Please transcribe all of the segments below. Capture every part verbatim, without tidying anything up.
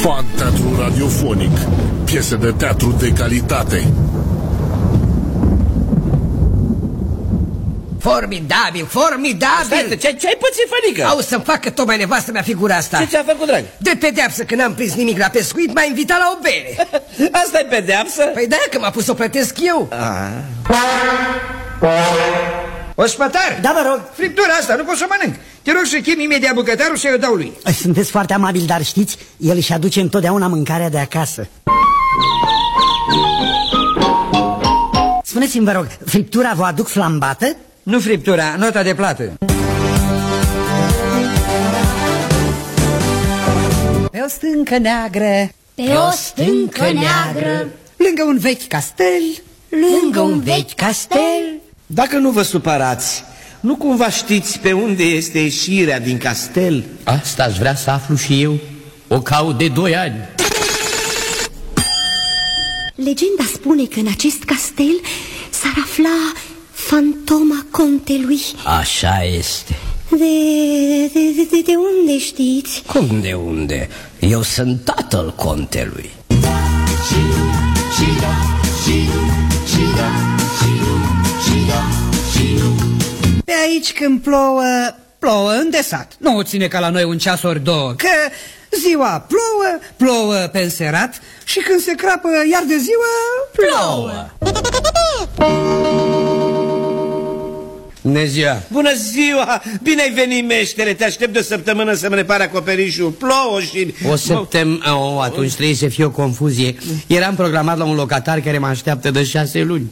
Fan Teatru Radiofonic. Piese de teatru de calitate. Formidabil, formidabil! Stai, ce, ce ai pățit, Fănică? Au să-mi facă tot mai nevastă mea figura asta. Ce ți-a făcut, drag? De pedeapsă că n-am prins nimic la pescuit, m-a invitat la o bere. Asta e pedeapsă? Păi da, că m-a pus să o plătesc eu. Ospătar! Da, vă rog. Friptura asta, nu pot să o mănânc. Te rog să chem imediat bucătarul să-i o dau lui. Sunteți foarte amabil, dar știți, el își aduce întotdeauna mâncarea de acasă. Spuneți-mi, vă rog, friptura vă aduc flambată? Nu friptura, nota de plată. Pe o stâncă neagră, pe o stâncă neagră, lângă un vechi castel, lângă un vechi castel. Dacă nu vă supărați, nu cumva știți pe unde este ieșirea din castel? Asta aș vrea să aflu și eu. O caut de doi ani. Legenda spune că în acest castel s-ar afla fantoma contelui. Așa este. De, de, de, de unde știți? Cum de unde? Eu sunt tatăl contelui. Pe aici când plouă, plouă îndesat. Nu o ține ca la noi un ceas ori două. Că ziua plouă, plouă pe înserat. Și când se crapă iar de ziua, plouă. Bună ziua! Bună ziua! Bine ai venit, meștere! Te aștept de o săptămână să-mi repare acoperișul. Plouă și... O săptămână... Oh, atunci trebuie să fie o confuzie. Eram programat la un locatar care mă așteaptă de șase luni.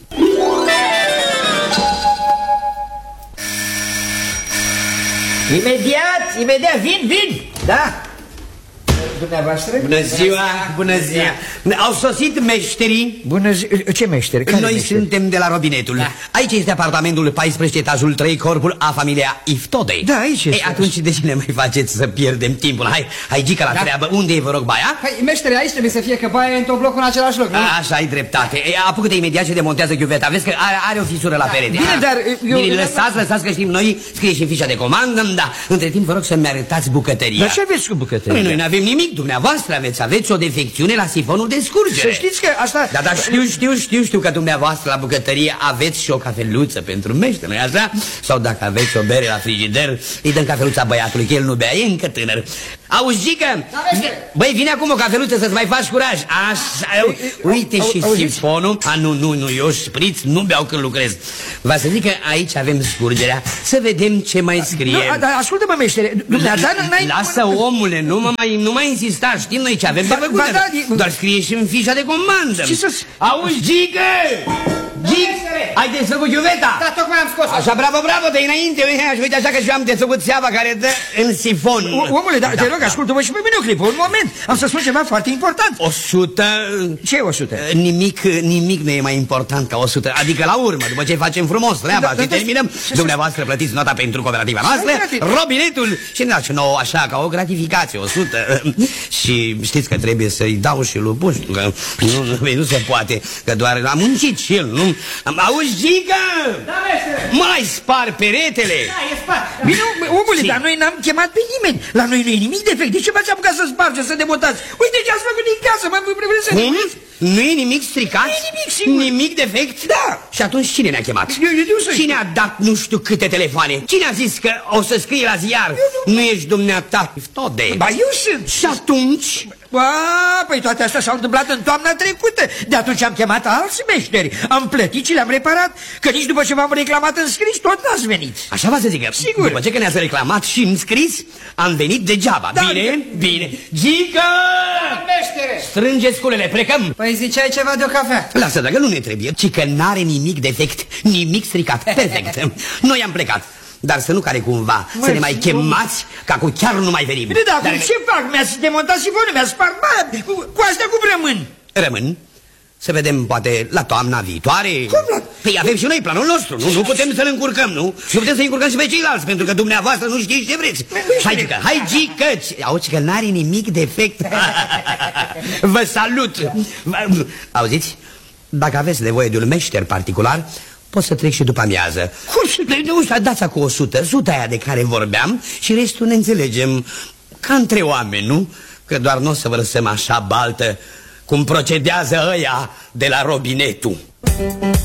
Imediat, imediat, vin, vin! Da? Dumneavoastră? Bună ziua, bună ziua. Au sosit meșterii. Bună ziua, ce meșteri? Care Noi meșteri? suntem de la Robinetul, da. Aici este apartamentul paisprezece, etajul trei, corpul A, familia Iftodei. Da, aici este. Ei, atunci de ce ne mai faceți să pierdem timpul? Hai, hai Gica la da. treabă, unde e, vă rog, baia? Păi, meștere, aici trebuie să fie, că baia e într-un bloc în același loc, nu? A, așa, ai dreptate. Ei, apucă-te imediat și demontează chiuveta. Vezi că are, are o fisură la da. perete. Bine, dar eu... Bine, lăsați, lăsați că știm noi, scrie și în fișa de comandă, da. Între timp, vă rog să-mi arătați bucătăria. Dar ce aveți cu bucătăria? Noi nu avem nimic, dumneavoastră aveți. Aveți o defecțiune la sifonul de scurgere. Să știți că asta... Da, dar știu, știu, știu, știu că dumneavoastră la bucătărie aveți și o cafeluță pentru mește, nu-i așa? Sau dacă aveți o bere la frigider, îi dăm cafeluța băiatului, că el nu bea, e încă tânăr. Auzi, Gică? Băi, vine acum o cafeluță să-ți mai faci curaj. Așa, uite și sifonul. A, nu, nu, nu, eu șpriț, nu beau când lucrez. Va să zic că aici avem scurgerea. Să vedem ce mai scrie. Ascultă-mă, meștere. Lasă, omule, nu mă mai, nu mai insista, știm noi ce avem de făcut. Doar scrie și în fișa de comandă. Auzi, Gică! Gică! Ai desfăcut chiuveta? Da, tocmai am scos. Așa, bravo, bravo, de înainte. Uite așa că și eu am desfăcut țeava care dă în sifon. Omule, dar te rog, ascultă-mă și pe mine o clipă, un moment. Am să spun ceva foarte important. O sută... Ce e o sută? Nimic, nimic nu e mai important ca o sută. Adică la urmă, după ce facem frumos treaba și terminăm, dumneavoastră plătiți nota pentru cooperativa noastră, Robinetul și ne dați nouă așa, ca o gratificație, o sută. Și știți că trebuie să-i dau și lui Puș, că nu, nu se poate, că doar a muncit și el, nu? Auzi, Gică! Da, meștere! Mai spar peretele! Da, e spart. Bine, omule, dar noi n-am chemat pe nimeni. La noi nu e nimic defect. De ce v-ați apucat să spargeți, să demontați? Uite ce ați făcut din casă, mă vreți să... Cum? Nu e nimic stricat? Nu e nimic, sigur. Nimic defect? Da. Și atunci cine ne-a chemat? Eu, eu, eu să cine a dat nu știu câte telefoane? Cine a zis că o să scrie la ziar? Nu, nu ești dumneata, Iftode. Ba, eu sunt. Și atunci... Ba, păi toate astea s-au întâmplat în toamna trecută. De atunci am chemat alți meșteri. Am plătit și le-am reparat. Că nici după ce v-am reclamat în scris, tot n-ați venit. Așa va să zică. Sigur. După ce că ne-ați reclamat și în scris, am venit degeaba. Da, bine, de... bine. Gică! Meștere! Strângeți culele, plecăm. Păi ziceai ceva de o cafea. Lasă, dacă nu ne trebuie, ci că n-are nimic defect, nimic stricat. Perfect. Noi am plecat. Dar să nu care cumva Măi, să ne mai chemați ca cu chiar nu mai venim. Bine, dar Dar ce fac? Mi-ați demontat sifonul, mi-ați spart, bă, cu, cu astea cum rămân? Rămân? Să vedem, poate, la toamna viitoare. Cum la... Păi avem și noi planul nostru, nu? Nu putem să-l încurcăm, nu? Nu putem să-i încurcăm și pe ceilalți, pentru că dumneavoastră nu știți ce vreți. Hai, Gică, hai, Gică! Auzi că n-are nimic defect. Vă salut! Auziți? Dacă aveți nevoie de un meșter particular, pot să trec și după amiază. Cum să... Nu știu, dați cu o sută, suta aia de care vorbeam și restul ne înțelegem. ca între oameni, nu? Că doar nu o să vă lăsăm așa baltă cum procedează ăia de la robinetul.